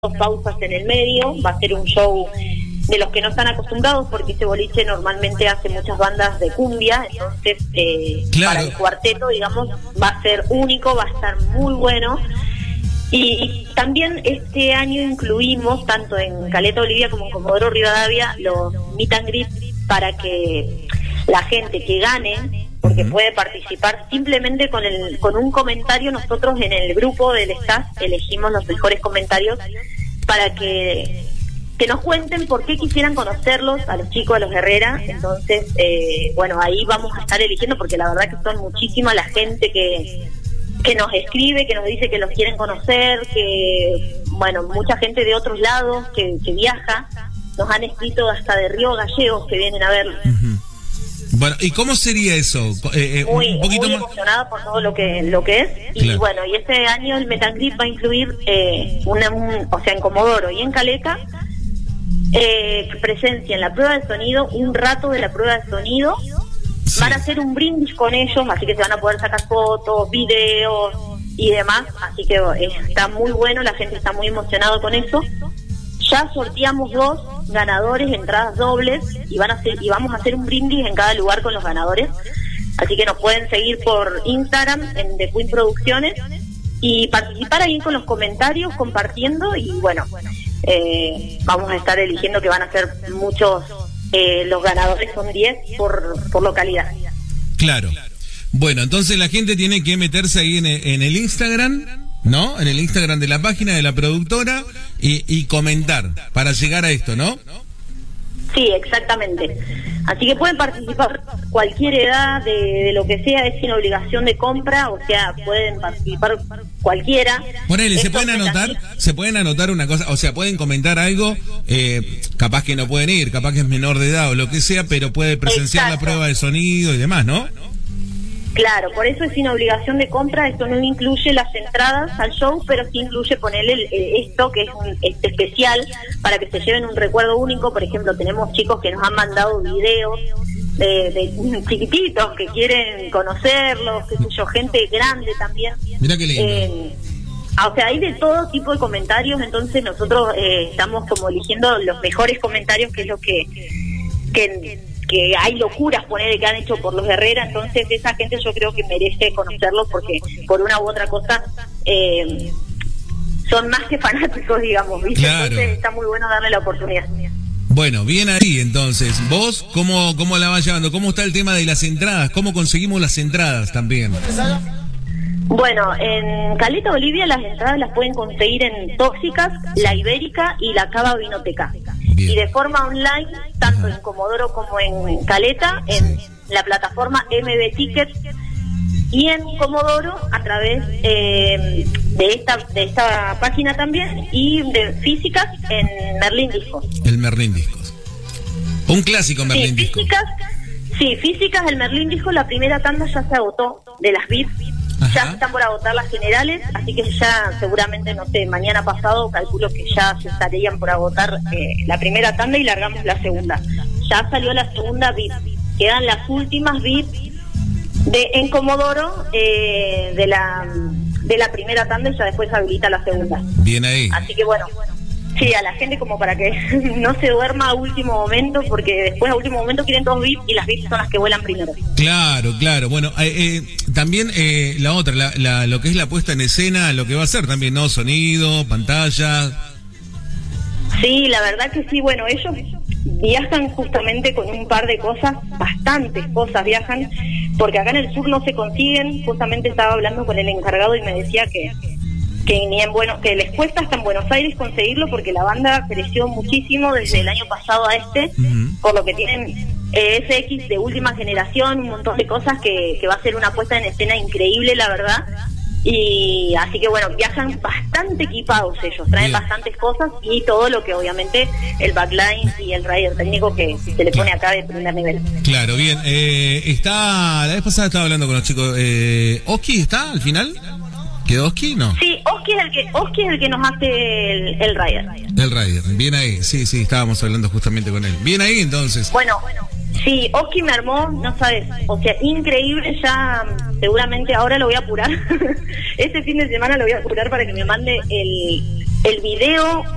2 pausas en el medio, va a ser un show de los que no están acostumbrados, porque este boliche normalmente hace muchas bandas de cumbia, entonces claro, para el cuarteto, digamos, va a ser único, va a estar muy bueno. Y también este año incluimos, tanto en Caleta Olivia como en Comodoro Rivadavia, los meet and greet para que la gente que gane, porque puede participar simplemente con un comentario. Nosotros en el grupo del staff elegimos los mejores comentarios para que nos cuenten por qué quisieran conocerlos, a los chicos, a los Herrera. Entonces, bueno, ahí vamos a estar eligiendo, porque la verdad que son muchísima la gente que nos escribe, que nos dice que los quieren conocer, que, bueno, mucha gente de otros lados que viaja, nos han escrito hasta de Río Gallegos que vienen a verlos. Bueno, ¿y cómo sería eso? Muy un poquito más emocionada por todo lo que es. Y claro, bueno, y este año el meet and greet va a incluir o sea, en Comodoro y en Caleta, presencia en la prueba de sonido, un rato de la prueba de sonido. sí, Van a hacer un brindis con ellos, así que se van a poder sacar fotos, videos y demás, así que está muy bueno, la gente está muy emocionada con eso. Ya sorteamos 2 ganadores, entradas dobles, y vamos a hacer un brindis en cada lugar con los ganadores, así que nos pueden seguir por Instagram en The Queen Producciones y participar ahí con los comentarios, compartiendo. Y bueno, vamos a estar eligiendo, que van a ser muchos, los ganadores son 10 por localidad. claro. Bueno, entonces la gente tiene que meterse ahí en el Instagram, ¿no? En el Instagram de la página de la productora y comentar para llegar a esto, ¿no? Sí, exactamente. Así que pueden participar cualquier edad, de lo que sea, es sin obligación de compra, o sea, pueden participar cualquiera. Ponele, ¿se pueden anotar una cosa? O sea, pueden comentar algo, capaz que no pueden ir, capaz que es menor de edad o lo que sea, pero puede presenciar Exacto. la prueba de sonido y demás, ¿no? Claro, por eso es sin obligación de compra. Esto no incluye las entradas al show, pero sí incluye ponerle esto, que es este especial, para que se lleven un recuerdo único. Por ejemplo, tenemos chicos que nos han mandado videos de chiquititos que quieren conocerlos, qué sé yo, gente grande también. Mirá qué lindo. O sea, hay de todo tipo de comentarios, entonces nosotros estamos como eligiendo los mejores comentarios, que es lo que hay locuras, poner, que han hecho por los Herrera. Entonces esa gente yo creo que merece conocerlos, porque por una u otra cosa son más que fanáticos, digamos, ¿viste? Claro. Entonces está muy bueno darle la oportunidad. Bueno, bien ahí entonces. ¿Vos cómo la vas llevando? ¿Cómo está el tema de las entradas? ¿Cómo conseguimos las entradas también? Bueno, en Caleta Olivia las entradas las pueden conseguir en Tóxicas, La Ibérica y la Cava Vinoteca. Bien. Y de forma online, tanto en Comodoro como en Caleta, en la plataforma MB Tickets, y en Comodoro a través de esta página también, y de físicas en Merlín Discos. El Merlín Discos. Un clásico Merlín Sí, Discos. físicas del Merlín Discos, la primera tanda ya se agotó de las VIP. Ya Ajá. están por agotar las generales, así que ya seguramente, no sé, mañana pasado calculo que ya se estarían por agotar la primera tanda y largamos la segunda. Ya salió la segunda VIP, quedan las últimas VIP en Comodoro de la primera tanda, y ya después habilita la segunda. Bien ahí. Así que bueno, sí, a la gente como para que no se duerma a último momento, porque después a último momento quieren 2 VIP y las VIP son las que vuelan primero. Claro, claro. Bueno, también la otra, lo que es la puesta en escena, lo que va a ser también, ¿no? Sonido, pantalla. Sí, la verdad que sí. Bueno, ellos viajan justamente con un par de cosas, bastantes cosas viajan, porque acá en el sur no se consiguen. Justamente estaba hablando con el encargado y me decía que que les cuesta hasta en Buenos Aires conseguirlo, porque la banda creció muchísimo desde el año pasado a por lo que tienen FX de última generación, un montón de cosas que va a ser una puesta en escena increíble, la verdad. Y así que bueno, viajan bastante equipados ellos, traen Bien. bastantes cosas, y todo lo que obviamente el backline y el rider técnico que se le pone acá de primer nivel. Claro, bien. La vez pasada estaba hablando con los chicos. ¿Oski está al final? ¿Quedó Oski? No. Sí, Oski es el que nos hace el rider. El rider, bien ahí. Sí, estábamos hablando justamente con él. Bien ahí entonces. Bueno, sí, Oski me armó, no sabes, o sea, increíble. Ya seguramente ahora lo voy a apurar. Este fin de semana lo voy a apurar para que me mande el video